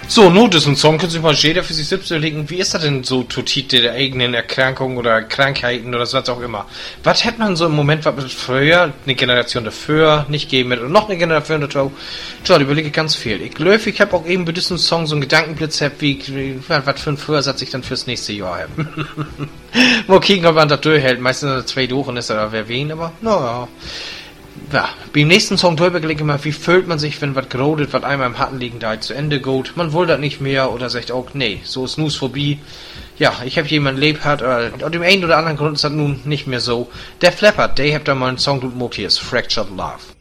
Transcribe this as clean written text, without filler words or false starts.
So, Not ist ein Song, können sich mal jeder für sich selbst überlegen, wie ist das denn so, Totite der eigenen Erkrankungen oder Krankheiten oder was auch immer. Was hätte man so im Moment, was früher, eine Generation dafür, nicht geben mit, oder noch eine Generation dafür, John, überlege ganz viel. Ich glaube, ich habe auch eben bei diesem Song so einen Gedankenblitz, wie was für ein Vorsatz ich dann fürs nächste Jahr habe. Mal kicken, ob man das durchhält, meistens 2 Wochen ist da wer wen, aber, naja. Ja, beim nächsten Song drüber gelegt immer, wie fühlt man sich, wenn was gerodet, was einmal im Hatten liegen da zu Ende geht. Man will das nicht mehr oder sagt auch, nee, so ist nus vorbei. Ja, ich habe jemanden lebt hat, oder aus dem einen oder anderen Grund ist das nun nicht mehr so. Der Flappert, der hat da mal einen Song gemacht, hier ist Fractured Love.